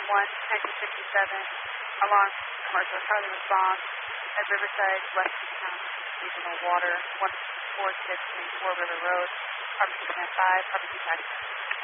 1967, alarm commercial Charlie response at Riverside, Western County Regional Water, 14634 River Road, RBC Command 5, RBC Taxi.